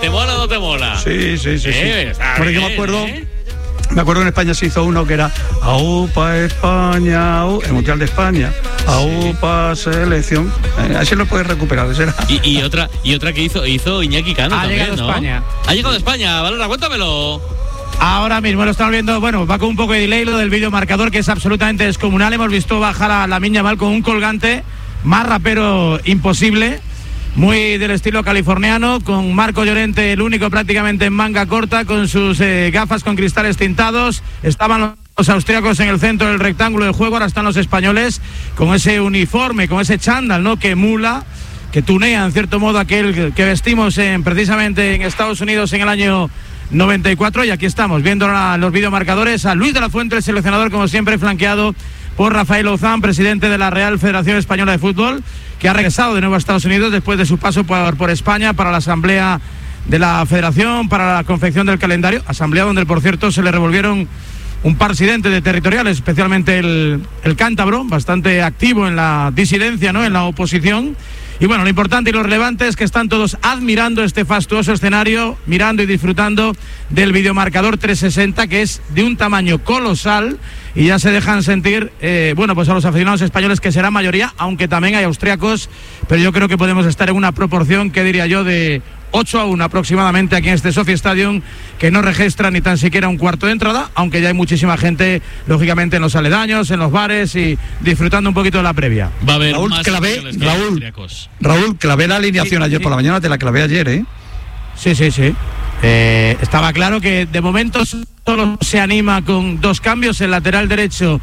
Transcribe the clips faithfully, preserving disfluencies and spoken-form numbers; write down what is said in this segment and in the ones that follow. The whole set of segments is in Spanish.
¿Te mola o no te mola? Sí, sí, sí. Eh, sí. Porque yo me acuerdo, ¿eh? me acuerdo que en España se hizo uno que era AUPA España, au, el Mundial de España, AUPA Selección. Eh, así lo puedes recuperar. Será. Y, y otra y otra que hizo hizo Iñaki Cano ha también, llegado ¿no? España. Ha llegado España, Valera, cuéntamelo. Ahora mismo lo estamos viendo, bueno, va con un poco de delay lo del vídeo marcador, que es absolutamente descomunal. Hemos visto bajar a Lamine Yamal con un colgante más rapero imposible, muy del estilo californiano, con Marco Llorente, el único prácticamente en manga corta, con sus eh, gafas con cristales tintados. Estaban los austríacos en el centro del rectángulo de juego, ahora están los españoles con ese uniforme, con ese chándal, ¿no?, que emula, que tunea en cierto modo aquel que vestimos en, precisamente en Estados Unidos en el año noventa y cuatro. Y aquí estamos viendo ahora los videomarcadores a Luis de la Fuente, el seleccionador, como siempre, flanqueado por Rafael Ouzán, presidente de la Real Federación Española de Fútbol, que ha regresado de nuevo a Estados Unidos después de su paso por, por España para la asamblea de la Federación, para la confección del calendario, asamblea donde, por cierto, se le revolvieron un par de territoriales, especialmente el, el cántabro, bastante activo en la disidencia, ¿no?, en la oposición. Y bueno, lo importante y lo relevante es que están todos admirando este fastuoso escenario, mirando y disfrutando del videomarcador trescientos sesenta, que es de un tamaño colosal, y ya se dejan sentir, eh, bueno, pues a los aficionados españoles, que será mayoría, aunque también hay austriacos, pero yo creo que podemos estar en una proporción, que diría yo, de ocho a uno aproximadamente aquí en este Sophie Stadium, que no registra ni tan siquiera un cuarto de entrada, aunque ya hay muchísima gente, lógicamente, en los aledaños, en los bares y disfrutando un poquito de la previa. Va a haber Raúl, más clavé, que Raúl, austriacos. Raúl, clavé la alineación Sí, ayer sí. por la mañana, te la clavé ayer, ¿eh? Sí, sí, sí. Eh, estaba claro que de momento solo se anima con dos cambios, el lateral derecho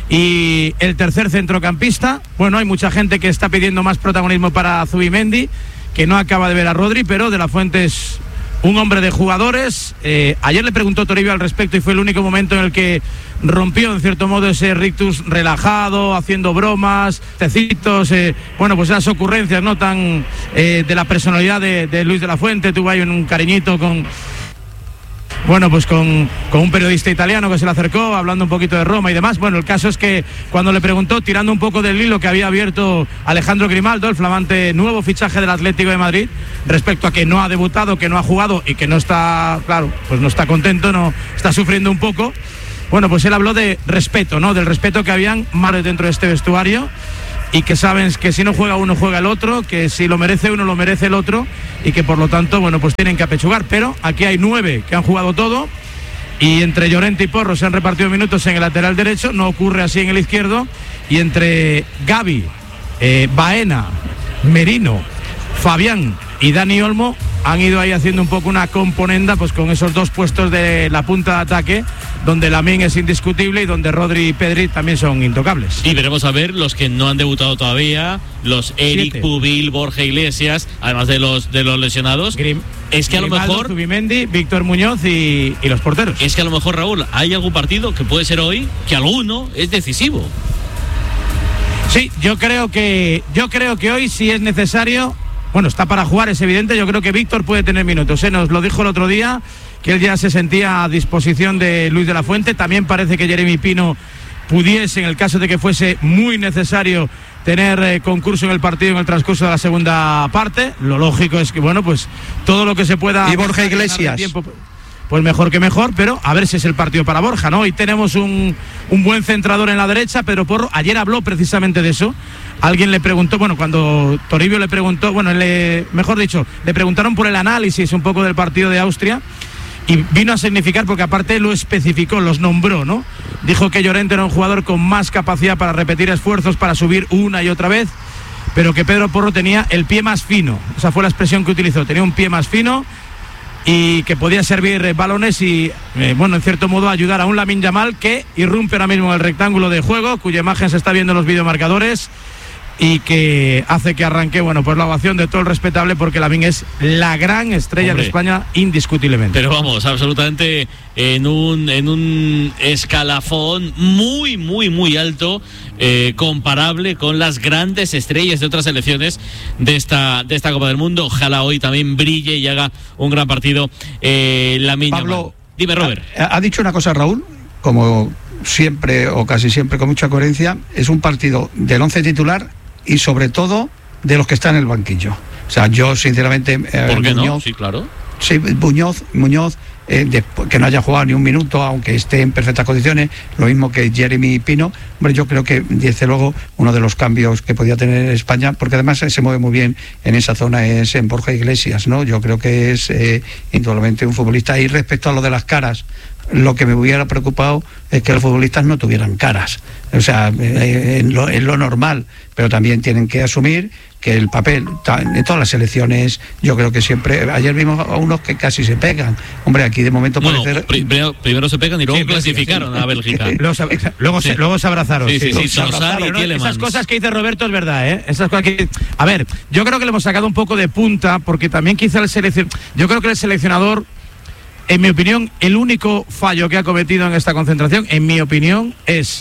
y el tercer centrocampista. Bueno, hay mucha gente que está pidiendo más protagonismo para Zubimendi, que no acaba de ver a Rodri, pero De la Fuente es un hombre de jugadores. Eh, ayer le preguntó Toribio al respecto y fue el único momento en el que rompió, en cierto modo, ese rictus relajado, haciendo bromas, tecitos, eh, bueno, pues esas ocurrencias no tan eh, de la personalidad de, de Luis de la Fuente. Tuvo ahí un cariñito con, bueno, pues con, con un periodista italiano que se le acercó, hablando un poquito de Roma y demás. Bueno, el caso es que cuando le preguntó, tirando un poco del hilo que había abierto Alejandro Grimaldo, el flamante nuevo fichaje del Atlético de Madrid, respecto a que no ha debutado, que no ha jugado y que no está, claro, pues no está contento, no está sufriendo un poco. Bueno, pues él habló de respeto, ¿no?, del respeto que habían malos dentro de este vestuario, y que saben que si no juega uno, juega el otro, que si lo merece uno, lo merece el otro, y que por lo tanto, bueno, pues tienen que apechugar. Pero aquí hay nueve que han jugado todo, y entre Llorente y Porro se han repartido minutos en el lateral derecho, no ocurre así en el izquierdo, y entre Gavi, eh, Baena, Merino, Fabián y Dani Olmo han ido ahí haciendo un poco una componenda, pues con esos dos puestos de la punta de ataque, donde Lamine es indiscutible y donde Rodri y Pedri también son intocables. Y veremos a ver los que no han debutado todavía, los Eric, Siete. Pubil, Borja Iglesias, además de los de los lesionados. Grim, es que a lo Grimaldo, mejor Zubimendi, Víctor Muñoz y, y los porteros. es que a lo mejor, Raúl, hay algún partido que puede ser hoy que alguno es decisivo. Sí, yo creo que yo creo que hoy, si es necesario, bueno, está para jugar, es evidente. Yo creo que Víctor puede tener minutos, ¿eh? Nos lo dijo el otro día, que él ya se sentía a disposición de Luis de la Fuente. También parece que Jeremy Pino pudiese, en el caso de que fuese muy necesario, tener eh, concurso en el partido en el transcurso de la segunda parte. Lo lógico es que, bueno, pues todo lo que se pueda... Y Borja Iglesias. Tiempo, pues mejor que mejor, pero a ver si es el partido para Borja, ¿no? Hoy tenemos un, un buen centrador en la derecha, Pedro Porro. Ayer habló precisamente de eso. Alguien le preguntó, bueno, cuando Toribio le preguntó, bueno, le, mejor dicho, le preguntaron por el análisis un poco del partido de Austria, y vino a significar, porque aparte lo especificó, los nombró, ¿no? Dijo que Llorente era un jugador con más capacidad para repetir esfuerzos, para subir una y otra vez, pero que Pedro Porro tenía el pie más fino. Esa fue la expresión que utilizó, tenía un pie más fino y que podía servir eh, balones y, eh, bueno, en cierto modo ayudar a un Lamine Yamal que irrumpe ahora mismo en el rectángulo de juego, cuya imagen se está viendo en los videomarcadores, y que hace que arranque, bueno, pues la ovación de todo el respetable, porque Lamine es la gran estrella Hombre, de España, indiscutiblemente. Pero vamos, absolutamente en un en un escalafón muy, muy, muy alto, eh, comparable con las grandes estrellas de otras selecciones de esta de esta Copa del Mundo. Ojalá hoy también brille y haga un gran partido eh, Lamine Yamal. Pablo, dime, Robert. Ha, ha dicho una cosa, Raúl, como siempre o casi siempre con mucha coherencia, es un partido del once titular y sobre todo de los que están en el banquillo. O sea, yo sinceramente... Eh, ¿Por qué Muñoz, no? Sí, claro. sí, Muñoz, Muñoz eh, después, que no haya jugado ni un minuto, aunque esté en perfectas condiciones, lo mismo que Jeremy Pino. Hombre, yo creo que, desde luego, uno de los cambios que podía tener España, porque además se mueve muy bien en esa zona, es en Borja Iglesias, ¿no? Yo creo que es eh, indudablemente un futbolista. Y respecto a lo de las caras, lo que me hubiera preocupado es que los futbolistas no tuvieran caras, o sea, eh, en, lo, en lo normal, pero también tienen que asumir que el papel, en todas las selecciones, yo creo que siempre, ayer vimos a unos que casi se pegan, hombre, aquí de momento bueno, parece... Primero, primero se pegan y luego sí, clasificaron sí, a Bélgica. Luego, luego, sí. se, luego se abrazaron. Sí, sí, sí, sí, abrazaron, ¿no? Esas cosas que dice Roberto es verdad, ¿eh? Esas cosas que... A ver, yo creo que le hemos sacado un poco de punta, porque también quizá el seleccionador, yo creo que el seleccionador, en mi opinión, el único fallo que ha cometido en esta concentración, en mi opinión, es,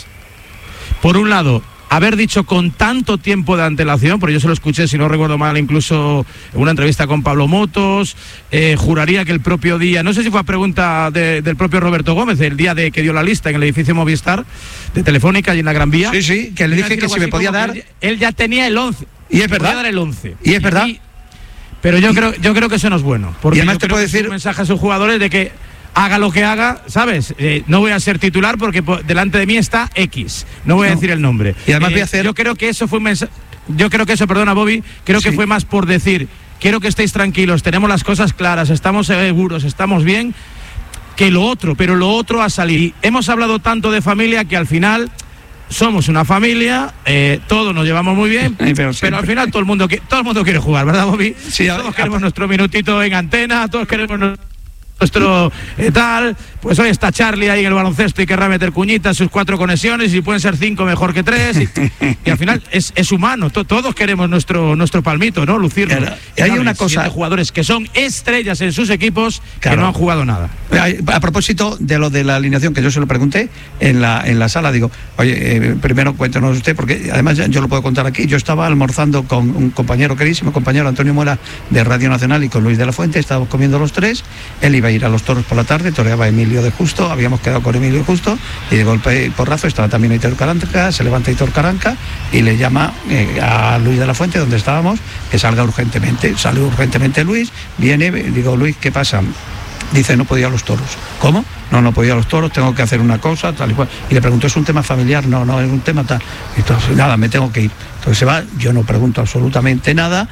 por un lado, haber dicho con tanto tiempo de antelación, porque yo se lo escuché, si no recuerdo mal, incluso en una entrevista con Pablo Motos, eh, juraría que el propio día, no sé si fue a pregunta de, del propio Roberto Gómez, el día de que dio la lista en el edificio Movistar de Telefónica y en la Gran Vía. Sí, sí, que le dije que si me podía dar... Él, él ya tenía el once. Y es verdad. Podía dar el once. Y es verdad. Y, pero yo creo, yo creo que eso no es bueno. Porque y además te puedo decir un mensaje a sus jugadores de que haga lo que haga, ¿sabes? Eh, no voy a ser titular porque por, delante de mí está X. No voy no. a decir el nombre. Y además eh, voy a hacer... Yo creo que eso fue un mensaje... Yo creo que eso, perdona Bobby, creo sí. que fue más por decir, quiero que estéis tranquilos, tenemos las cosas claras, estamos seguros, estamos bien, que lo otro, pero lo otro ha salido. Y hemos hablado tanto de familia que al final... Somos una familia, eh, todos nos llevamos muy bien, pero, pero al final todo el mundo todo el mundo quiere jugar, ¿verdad, Bobby? Sí, todos a, queremos a, nuestro minutito en antena, todos queremos nuestro eh, tal. Pues hoy está Charlie ahí en el baloncesto y querrá meter cuñitas, sus cuatro conexiones, y pueden ser cinco mejor que tres, y, y al final es, es humano, to, todos queremos nuestro nuestro palmito, ¿no? Lucirnos. Claro. Y hay una cosa, jugadores que son estrellas en sus equipos, claro, que no han jugado nada. A propósito de lo de la alineación, que yo se lo pregunté en la en la sala, digo, oye, eh, primero cuéntanos usted, porque además yo lo puedo contar aquí. Yo estaba almorzando con un compañero queridísimo, compañero Antonio Muela de Radio Nacional, y con Luis de la Fuente, estábamos comiendo los tres. Él iba a ir a los toros por la tarde, toreaba Emilio de Justo, habíamos quedado con Emilio de Justo, y de golpe y porrazo estaba también Aitor Caranca, se levanta Aitor Caranca y le llama eh, a Luis de la Fuente, donde estábamos, que salga urgentemente. Sale urgentemente Luis, viene, digo, Luis, ¿qué pasa? Dice, no podía ir a los toros. ¿Cómo? No, no podía ir a los toros, tengo que hacer una cosa, tal y cual. Y le pregunto, ¿es un tema familiar? No, no, es un tema tal. Entonces, nada, me tengo que ir. Entonces se va, yo no pregunto absolutamente nada.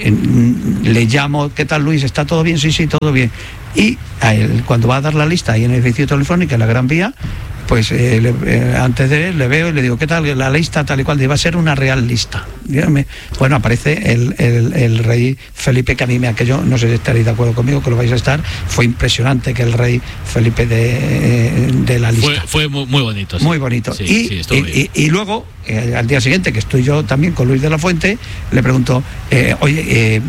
Le llamo, ¿qué tal, Luis? ¿Está todo bien? Sí, sí, todo bien. Y a él, cuando va a dar la lista ahí en el edificio Telefónica, en la Gran Vía, pues eh, le, eh, antes de él le veo y le digo, ¿qué tal? La lista tal y cual, va a ser una real lista. Dígame. Bueno, aparece el, el, el rey Felipe, que a mí me aquello, no sé si estaréis de acuerdo conmigo, que lo vais a estar, fue impresionante que el rey Felipe de, de la lista. Fue, fue muy, muy bonito. Sí. Muy bonito. Sí, y, sí, y, y, y luego, eh, al día siguiente, que estoy yo también con Luis de la Fuente, le pregunto, eh, oye, eh,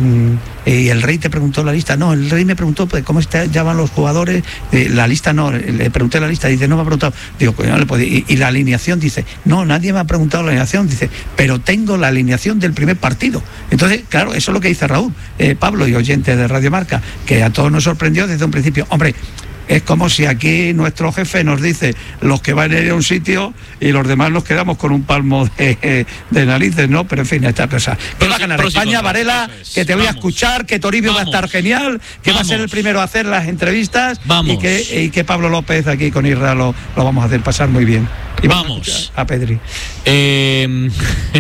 ¿y el rey te preguntó la lista? No, el rey me preguntó pues, cómo está, llaman los jugadores, eh, la lista no, le pregunté la lista, dice, no me ha preguntado. Digo, pues no le puedo. Y, y la alineación, dice, no, nadie me ha preguntado la alineación, dice, pero tengo la alineación del primer partido. Entonces, claro, eso es lo que dice Raúl, eh, Pablo y oyente de Radio Marca, que a todos nos sorprendió desde un principio. Hombre, es como si aquí nuestro jefe nos dice los que van a ir a un sitio y los demás nos quedamos con un palmo de, de narices, ¿no? Pero en fin, esta cosa. Que va a ganar España, Varela, que te voy a escuchar, que Toribio va a estar genial, que va a ser el primero a hacer las entrevistas, y que, y que Pablo López aquí con Isra lo, lo vamos a hacer pasar muy bien. Y vamos a, a Pedri. Eh,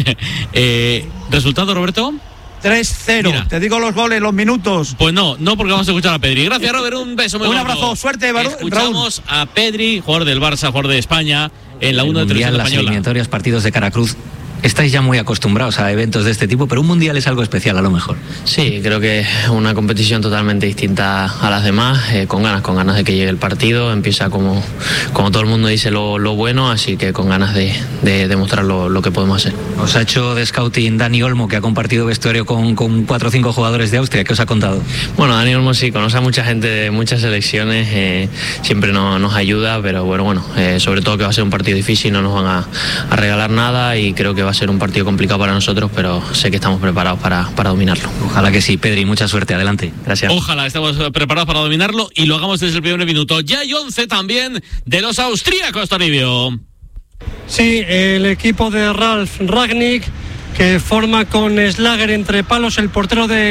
eh, ¿Resultado, Roberto? tres cero. Mira, te digo los goles, los minutos. Pues no, no, porque vamos a escuchar a Pedri. Gracias, Robert, un beso muy Un abrazo, gordo. Suerte, Raúl. Escuchamos a Pedri, jugador del Barça, jugador de España, en la uno de Televisión Española. Las eliminatorias, partidos de Caracruz. Estáis ya muy acostumbrados a eventos de este tipo, pero un mundial es algo especial a lo mejor. Sí, creo que es una competición totalmente distinta a las demás, eh, con ganas, con ganas de que llegue el partido. Empieza como, como todo el mundo dice lo, lo bueno, así que con ganas de, de demostrar lo, lo que podemos hacer. Os ha hecho de scouting Dani Olmo, que ha compartido vestuario con, con cuatro o cinco jugadores de Austria. ¿Qué os ha contado? Bueno, Dani Olmo sí, conoce a mucha gente de muchas selecciones, eh, siempre no, nos ayuda, pero bueno, bueno eh, sobre todo que va a ser un partido difícil, no nos van a, a regalar nada, y creo que va a ser un partido complicado para nosotros, pero sé que estamos preparados para, para dominarlo. Ojalá que sí, Pedri, mucha suerte, adelante. Gracias. Ojalá estemos preparados para dominarlo y lo hagamos desde el primer minuto. Ya hay once también de los austríacos, Toribio. Sí, el equipo de Ralf Rangnick, que forma con Schlager entre palos, el portero del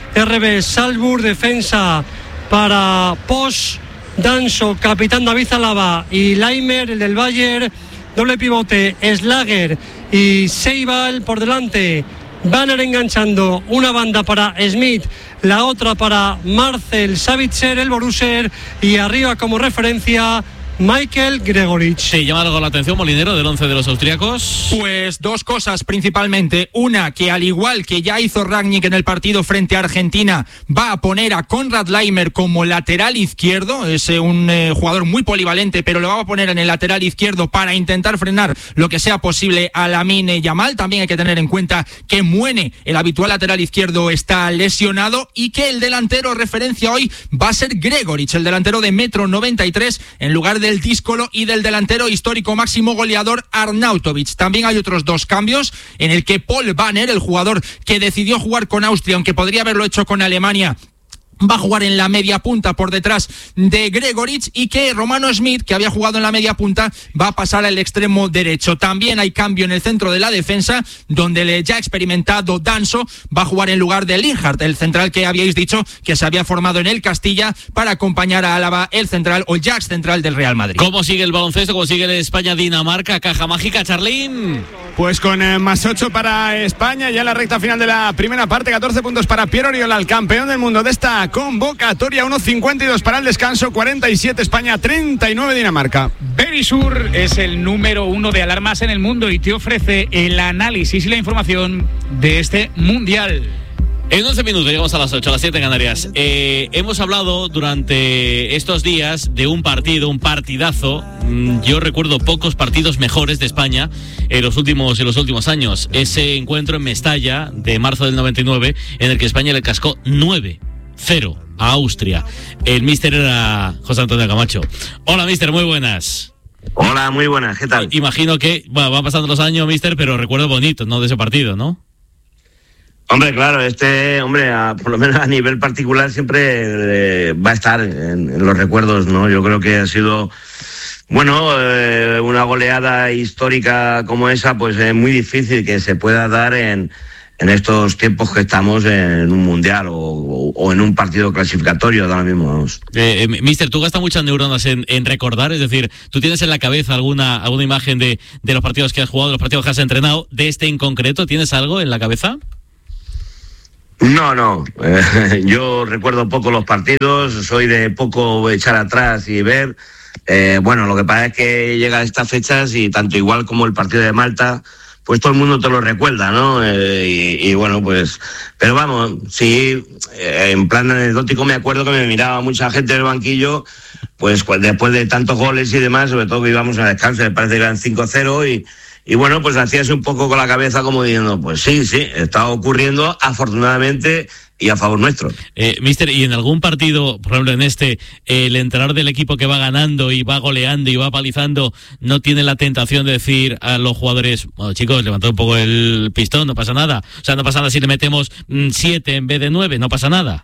R B Salzburg, defensa para Posch, Danso, capitán David Alaba y Laimer, el del Bayern, doble pivote, Schlager y Seibal por delante. Banner enganchando una banda para Smith, la otra para Marcel Sabitzer, el Borusser, y arriba como referencia Michael Gregoritsch. Sí, llama algo la atención, Molinero, del once de los austríacos. Pues dos cosas principalmente. Una, que al igual que ya hizo Rangnick en el partido frente a Argentina, va a poner a Konrad Laimer como lateral izquierdo. Es eh, un eh, jugador muy polivalente, pero lo va a poner en el lateral izquierdo para intentar frenar lo que sea posible a Lamine Yamal. También hay que tener en cuenta que Muene, el habitual lateral izquierdo, está lesionado, y que el delantero referencia hoy va a ser Gregoritsch, el delantero de metro noventa y tres, en lugar de del díscolo y del delantero histórico máximo goleador Arnautovic. También hay otros dos cambios en el que Paul Banner, el jugador que decidió jugar con Austria, aunque podría haberlo hecho con Alemania, va a jugar en la media punta por detrás de Gregoritsch, y que Romano Smith, que había jugado en la media punta, va a pasar al extremo derecho. También hay cambio en el centro de la defensa, donde el ya experimentado Danso va a jugar en lugar de Linhart, el central que habíais dicho que se había formado en el Castilla para acompañar a Álava, el central o el Jax central del Real Madrid. ¿Cómo sigue el baloncesto? ¿Cómo sigue el España-Dinamarca? Caja mágica, Charlín. Pues con eh, más ocho para España, ya en la recta final de la primera parte, catorce puntos para Pierre Oriol, el campeón del mundo de esta convocatoria, uno cincuenta y dos para el descanso, cuarenta y siete España, treinta y nueve Dinamarca. Verisur es el número uno de alarmas en el mundo y te ofrece el análisis y la información de este mundial. En once minutos, llegamos a las ocho, a las siete en Canarias. Eh, hemos hablado durante estos días de un partido, un partidazo. Yo recuerdo pocos partidos mejores de España en los últimos, en los últimos años. Ese encuentro en Mestalla de marzo del noventa y nueve, en el que España le cascó nueve cero a Austria. El míster era José Antonio Camacho. Hola, míster, muy buenas. Hola, muy buenas, ¿qué tal? Imagino que bueno, van pasando los años, míster, pero recuerdo bonito, ¿no?, de ese partido, ¿no? Hombre, claro, este, hombre, a, por lo menos a nivel particular siempre eh, va a estar en, en los recuerdos, ¿no? Yo creo que ha sido, bueno, eh, una goleada histórica como esa, pues es muy difícil que se pueda dar en, en estos tiempos que estamos en un mundial o, o, o en un partido clasificatorio, ahora mismo, vamos. Eh, eh, Mister, tú gastas muchas neuronas en, en recordar, es decir, ¿tú tienes en la cabeza alguna, alguna imagen de, de los partidos que has jugado, de los partidos que has entrenado, de este en concreto? ¿Tienes algo en la cabeza? No, no, eh, yo recuerdo poco los partidos, soy de poco echar atrás y ver. Eh, bueno, lo que pasa es que llega a estas fechas y tanto igual como el partido de Malta, pues todo el mundo te lo recuerda, ¿no? Eh, y, y bueno, pues, pero vamos, sí, eh, en plan anecdótico me acuerdo que me miraba mucha gente del banquillo, pues, pues después de tantos goles y demás, sobre todo que íbamos a descanso, me parece que eran cinco cero y... Y bueno, pues hacías un poco con la cabeza como diciendo, pues sí, sí, está ocurriendo afortunadamente y a favor nuestro. Eh, mister, ¿y en algún partido, por ejemplo en este, el entrenador del equipo que va ganando y va goleando y va palizando, no tiene la tentación de decir a los jugadores, bueno, chicos, levantad un poco el pistón, no pasa nada? O sea, no pasa nada si le metemos siete en vez de nueve, no pasa nada.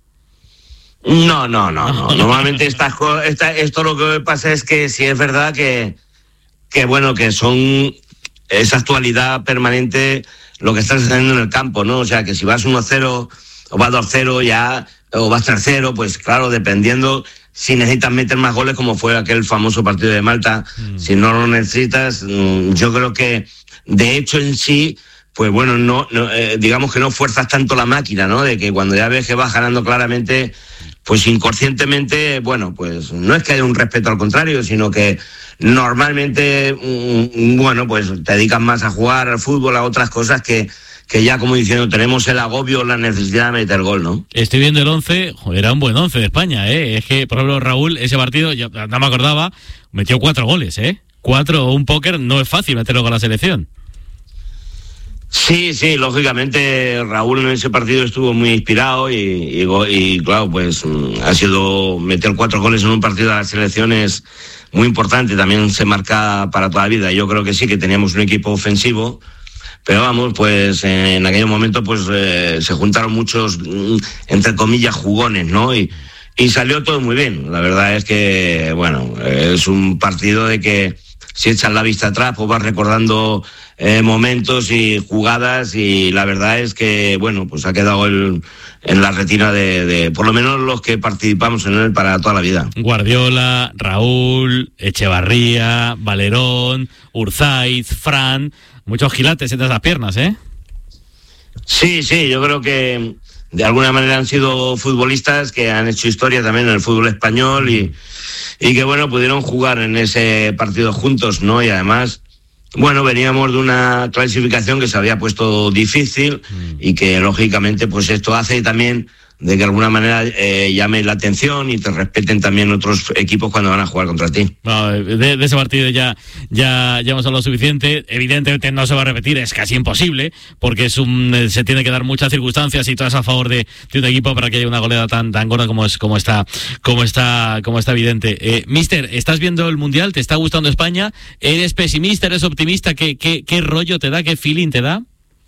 No, no, no, no. Normalmente estas co- esta, esto lo que pasa es que sí es verdad que, que bueno, que son esa actualidad permanente lo que estás haciendo en el campo, ¿no? O sea, que si vas uno cero o vas dos cero ya, o vas tres cero, pues claro, dependiendo si necesitas meter más goles, como fue aquel famoso partido de Malta, mm. si no lo necesitas, yo creo que de hecho en sí, pues bueno, no, no eh, digamos que no fuerzas tanto la máquina, ¿no? De que cuando ya ves que vas ganando claramente, pues inconscientemente, bueno, pues no es que haya un respeto, al contrario, sino que normalmente, bueno, pues te dedicas más a jugar al fútbol, a otras cosas que, que ya, como diciendo, tenemos el agobio, la necesidad de meter gol, ¿no? Estoy viendo el once, era un buen once de España, ¿eh? Es que, por ejemplo, Raúl, ese partido, ya no me acordaba, metió cuatro goles, ¿eh? Cuatro o un póker, no es fácil meterlo con la selección. Sí, sí, lógicamente Raúl en ese partido estuvo muy inspirado y, y, y claro, pues ha sido meter cuatro goles en un partido de las selecciones muy importante, también se marca para toda la vida. Yo creo que sí, que teníamos un equipo ofensivo, pero vamos, pues en aquel momento pues eh, se juntaron muchos, entre comillas, jugones, ¿no? Y, y salió todo muy bien. La verdad es que, bueno, es un partido de que si echas la vista atrás, pues vas recordando eh, momentos y jugadas, y la verdad es que, bueno, pues ha quedado el, en la retina de, de, por lo menos los que participamos en él para toda la vida. Guardiola, Raúl, Echevarría, Valerón, Urzaiz, Fran, muchos gilates entre las piernas, ¿eh? Sí, sí, yo creo que de alguna manera han sido futbolistas que han hecho historia también en el fútbol español y, y que, bueno, pudieron jugar en ese partido juntos, ¿no? Y además, bueno, veníamos de una clasificación que se había puesto difícil y que, lógicamente, pues esto hace también de que de alguna manera eh, llame la atención y te respeten también otros equipos cuando van a jugar contra ti. No, de, de ese partido ya, ya, ya hemos hablado suficiente. Evidentemente no se va a repetir, es casi imposible, porque es un, se tiene que dar muchas circunstancias y todas a favor de, de un equipo para que haya una goleada tan, tan gorda como es, como está, como está, como está evidente. Eh, Mister, ¿estás viendo el Mundial? ¿Te está gustando España? ¿Eres pesimista? ¿Eres optimista? ¿Qué, qué, qué rollo te da? ¿Qué feeling te da?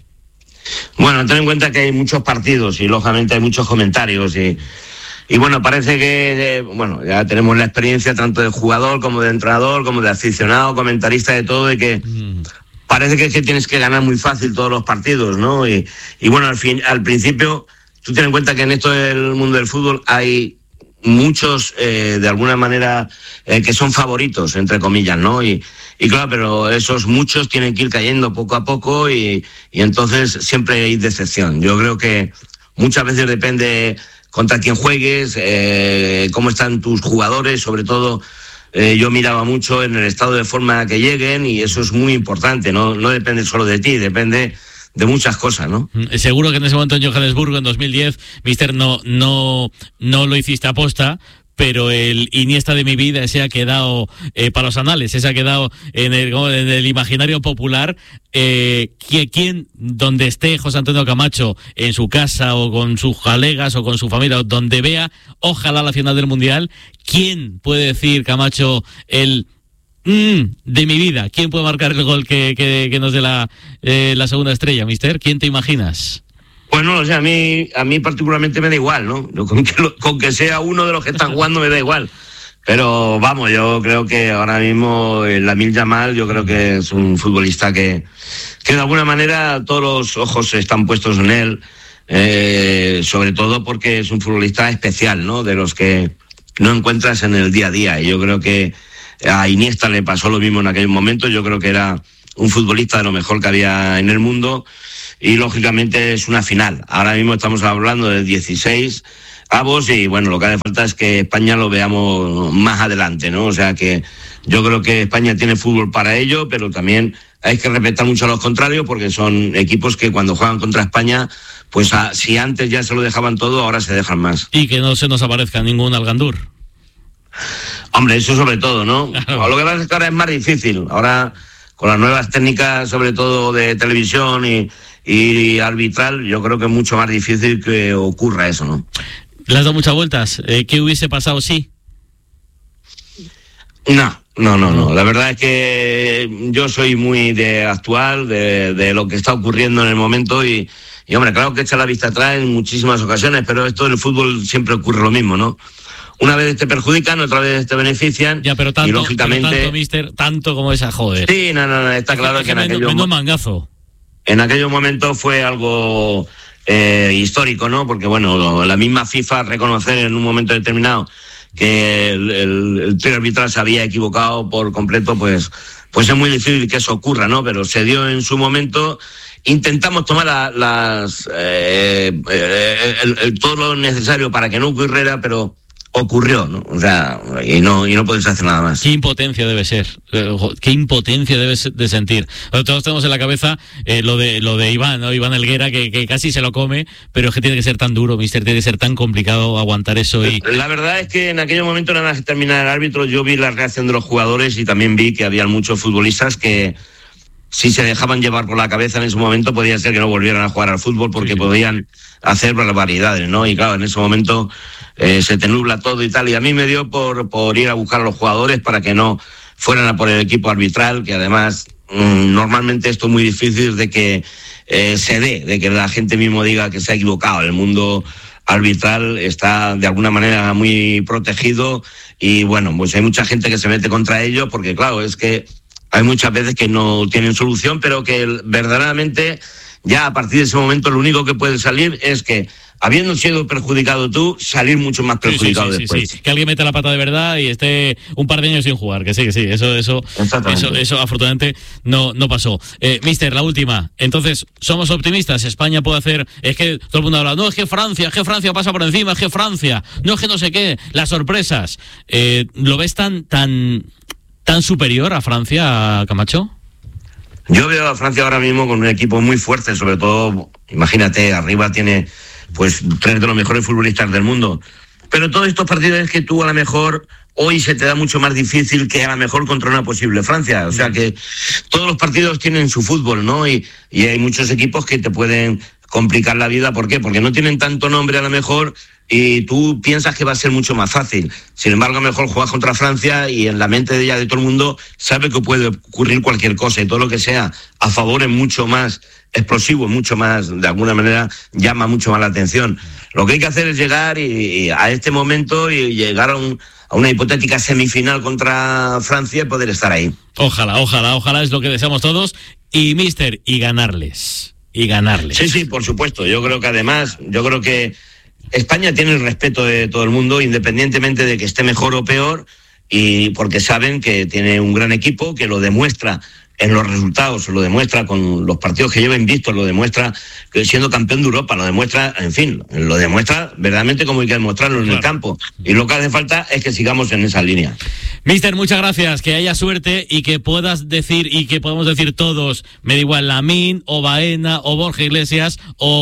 Bueno, ten en cuenta que hay muchos partidos y lógicamente hay muchos comentarios y, y bueno, parece que eh, bueno, ya tenemos la experiencia tanto de jugador como de entrenador, como de aficionado, comentarista, de todo, de que mm. parece que, que tienes que ganar muy fácil todos los partidos, ¿no? Y, y bueno, al fin, al principio, tú ten en cuenta que en esto del mundo del fútbol hay muchos, eh, de alguna manera, eh, que son favoritos, entre comillas, ¿no? Y, y claro, pero esos muchos tienen que ir cayendo poco a poco y, y entonces siempre hay decepción. Yo creo que muchas veces depende contra quién juegues, eh, cómo están tus jugadores, sobre todo eh, yo miraba mucho en el estado de forma que lleguen y eso es muy importante, no, no depende solo de ti, depende de muchas cosas, ¿no? Seguro que en ese momento en Johannesburgo, en dos mil diez, Mister, no, no, no lo hiciste aposta, pero el Iniesta de mi vida se ha quedado eh, para los anales, se ha quedado en el, en el imaginario popular. Eh, ¿Quién, donde esté José Antonio Camacho, en su casa o con sus colegas o con su familia, o donde vea, ojalá la final del Mundial, ¿quién puede decir, Camacho, el mm, de mi vida? ¿Quién puede marcar el gol que, que, que nos dé la, eh, la segunda estrella, Mister? ¿Quién te imaginas? Bueno, o sea, a mí, a mí particularmente me da igual, ¿no? Con que, con que sea uno de los que están jugando me da igual. Pero vamos, yo creo que ahora mismo Lamine Yamal, yo creo que es un futbolista que, que de alguna manera todos los ojos están puestos en él, eh, sobre todo porque es un futbolista especial, ¿no? De los que no encuentras en el día a día. Y yo creo que a Iniesta le pasó lo mismo en aquel momento. Yo creo que era un futbolista de lo mejor que había en el mundo. Y lógicamente es una final. Ahora mismo estamos hablando de dieciséis avos y bueno, lo que hace falta es que España lo veamos más adelante, ¿no? O sea que yo creo que España tiene fútbol para ello, pero también hay que respetar mucho a los contrarios porque son equipos que cuando juegan contra España, pues a, si antes ya se lo dejaban todo, ahora se dejan más. Y que no se nos aparezca ningún Algandur. Hombre, eso sobre todo, ¿no? Claro. Lo que pasa es que ahora es más difícil. Ahora, con las nuevas técnicas, sobre todo de televisión y y arbitral, yo creo que es mucho más difícil que ocurra eso, ¿no? ¿Le has dado muchas vueltas? Eh, ¿Qué hubiese pasado si? No, no, no, no. La verdad es que yo soy muy de actual, de, de lo que está ocurriendo en el momento y, y, hombre, claro que echa la vista atrás en muchísimas ocasiones, pero esto en el fútbol siempre ocurre lo mismo, ¿no? Una vez te perjudican, otra vez te benefician. Ya, pero tanto, y lógicamente, pero tanto, mister, tanto como esa, joder. Sí, no, no, no, está claro es que, que en aquello... Menos mangazo. En aquellos momentos fue algo eh, histórico, ¿no? Porque, bueno, la misma FIFA reconocer en un momento determinado que el, el, el trío arbitral se había equivocado por completo, pues, pues es muy difícil que eso ocurra, ¿no? Pero se dio en su momento. Intentamos tomar la, las eh, eh, el, el, todo lo necesario para que no ocurriera, pero ocurrió, ¿no? O sea, y no y no puedes hacer nada más. Qué impotencia debe ser, qué impotencia debes de sentir. Todos tenemos en la cabeza eh, lo de lo de Iván, ¿no? Iván Helguera, que, que casi se lo come, pero es que tiene que ser tan duro, mister, tiene que ser tan complicado aguantar eso. Y la verdad es que en aquel momento, nada más que terminar el árbitro, yo vi la reacción de los jugadores y también vi que había muchos futbolistas que, si se dejaban llevar por la cabeza en ese momento, podía ser que no volvieran a jugar al fútbol porque sí, podían hacer barbaridades, ¿no? Y claro, en ese momento eh, se te nubla todo y tal. Y a mí me dio por, por ir a buscar a los jugadores para que no fueran a por el equipo arbitral, que además mmm, normalmente esto es muy difícil de que eh, se dé, de que la gente mismo diga que se ha equivocado. El mundo arbitral está de alguna manera muy protegido y bueno, pues hay mucha gente que se mete contra ello porque claro, es que hay muchas veces que no tienen solución, pero que verdaderamente ya a partir de ese momento lo único que puede salir es que, habiendo sido perjudicado tú, salir mucho más perjudicado sí, sí, sí, después. Sí, sí. Que alguien meta la pata de verdad y esté un par de años sin jugar, que sí, que sí, eso, eso, eso, eso afortunadamente no, no pasó. Eh, Mister, la última. Entonces, ¿somos optimistas? España puede hacer, es que todo el mundo habla, no, es que Francia, es que Francia pasa por encima, es que Francia, no es que no sé qué, las sorpresas. Eh, ¿Lo ves tan, tan, tan superior a Francia, Camacho? Yo veo a Francia ahora mismo con un equipo muy fuerte, sobre todo, imagínate, arriba tiene pues tres de los mejores futbolistas del mundo. Pero todos estos partidos es que tú a lo mejor hoy se te da mucho más difícil que a lo mejor contra una posible Francia. O sea que todos los partidos tienen su fútbol, ¿no? Y, y hay muchos equipos que te pueden complicar la vida. ¿Por qué? Porque no tienen tanto nombre a lo mejor y tú piensas que va a ser mucho más fácil. Sin embargo, a lo mejor juegas contra Francia y en la mente de ella, de todo el mundo, sabe que puede ocurrir cualquier cosa y todo lo que sea a favor es mucho más explosivo, mucho más, de alguna manera, llama mucho más la atención. Lo que hay que hacer es llegar y, y a este momento y llegar a, un, a una hipotética semifinal contra Francia y poder estar ahí. Ojalá, ojalá, ojalá es lo que deseamos todos. Y, mister, y ganarles. Y ganarles. Sí, sí, por supuesto. Yo creo que además, yo creo que España tiene el respeto de todo el mundo, independientemente de que esté mejor o peor, y porque saben que tiene un gran equipo, que lo demuestra en los resultados, lo demuestra con los partidos que lleva invictos, lo demuestra siendo campeón de Europa, lo demuestra, en fin, lo demuestra verdaderamente como hay que demostrarlo en claro. el campo. Y lo que hace falta es que sigamos en esa línea. Mister, muchas gracias, que haya suerte y que puedas decir, y que podamos decir todos, me da igual, Lamine, o Baena, o Borja Iglesias,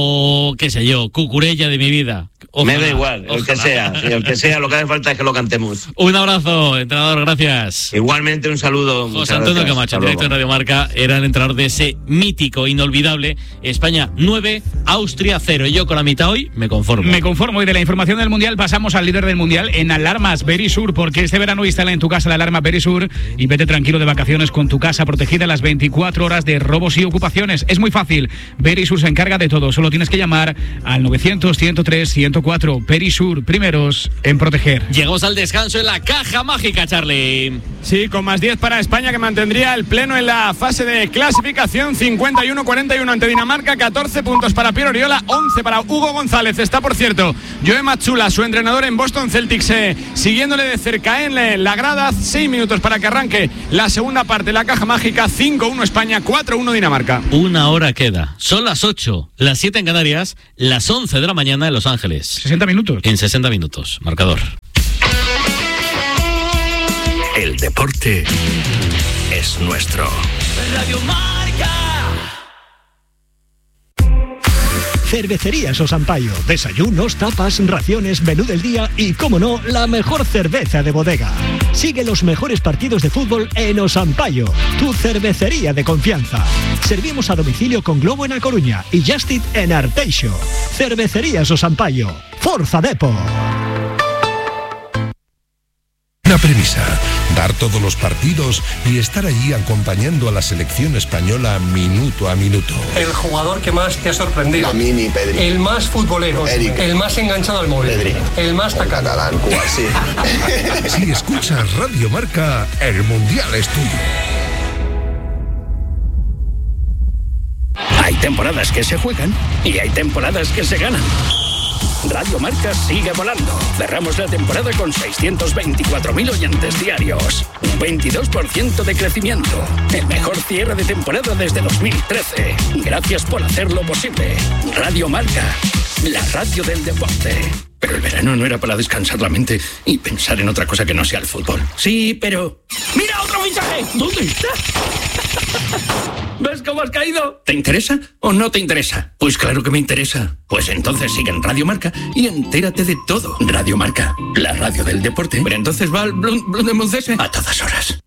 o qué sé yo, Cucurella de mi vida. Ojalá, me da igual, el ojalá. que sea, el que sea, lo que hace falta es que lo cantemos. Un abrazo, entrenador, gracias. Igualmente, un saludo. José Antonio Camacho, directo en Radio Marca, era el entrenador de ese mítico, inolvidable España nueve, Austria cero. Y yo con la mitad hoy me conformo. Me conformo, y de la información del Mundial pasamos al líder del Mundial en alarmas Verisur, porque este verano instala en tu casa la alarma Verisur y vete tranquilo de vacaciones con tu casa protegida las veinticuatro horas de robos y ocupaciones. Es muy fácil, Verisur se encarga de todo, solo tienes que llamar al novecientos, ciento tres, ciento cuatro. Verisur, primeros en proteger. Llegamos al descanso en la caja mágica, Charlie. Sí, con más diez para España, que mantendría el pleno en la fase de clasificación. Cincuenta y uno cuarenta y uno ante Dinamarca. Catorce puntos para Piero Oriola, once para Hugo González. Está, por cierto, Joe Mazzula, su entrenador en Boston Celtics, eh, siguiéndole de cerca en la grada. Seis minutos para que arranque la segunda parte de la caja mágica. Cinco uno España, cuatro uno Dinamarca. Una hora queda. Son las ocho, las siete en Canarias, las once de la mañana en Los Ángeles. sesenta minutos. En sesenta minutos. Marcador. El deporte es nuestro. Radio Marca. Cervecerías Osampaio. Desayunos, tapas, raciones, menú del día y, como no, la mejor cerveza de bodega. Sigue los mejores partidos de fútbol en Osampaio, tu cervecería de confianza. Servimos a domicilio con Globo en A Coruña y Just Eat en Arteixo. Cervecerías Osampaio. Forza Depo. Una premisa, dar todos los partidos y estar allí acompañando a la selección española minuto a minuto. El jugador que más te ha sorprendido. Lamine, Pedri. El más futbolero. Eric. El más enganchado al móvil. Pedri. El más tacán. Catalán, Cuba, sí. Si escuchas Radio Marca, el Mundial es tuyo. Hay temporadas que se juegan y hay temporadas que se ganan. Radio Marca sigue volando. Cerramos la temporada con seiscientos veinticuatro mil oyentes diarios. Un veintidós por ciento de crecimiento. El mejor cierre de temporada desde dos mil trece. Gracias por hacerlo posible. Radio Marca, la radio del deporte. Pero el verano no era para descansar la mente y pensar en otra cosa que no sea el fútbol. Sí, pero... ¡Mira otro fichaje! ¿Dónde está? ¿Ves cómo has caído? ¿Te interesa o no te interesa? Pues claro que me interesa. Pues entonces sigue en Radio Marca y entérate de todo. Radio Marca, la radio del deporte. Pero entonces va al Blum, Blum de Moncese a todas horas.